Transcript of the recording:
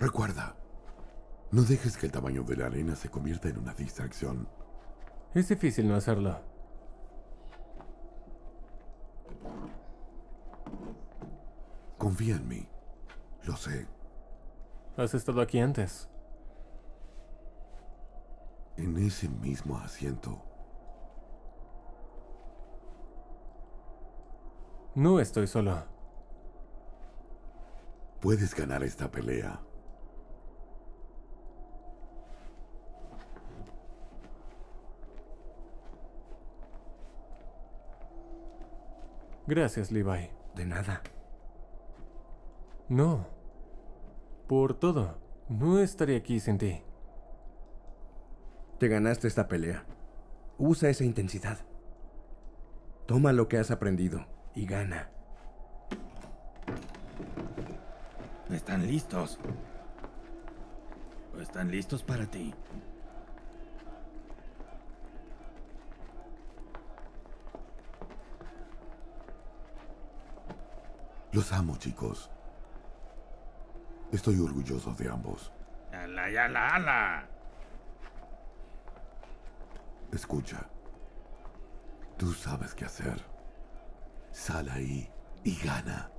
Recuerda, no dejes que el tamaño de la arena se convierta en una distracción. Es difícil no hacerlo. Confía en mí. Lo sé. ¿Has estado aquí antes? En ese mismo asiento. No estoy solo. Puedes ganar esta pelea. Gracias, Levi. De nada. No. Por todo. No estaré aquí sin ti. Te ganaste esta pelea. Usa esa intensidad. Toma lo que has aprendido y gana. ¿Están listos? ¿O están listos para ti? Los amo, chicos. Estoy orgulloso de ambos. ¡Ala, ala, ala! Escucha. Tú sabes qué hacer. Sal ahí y gana.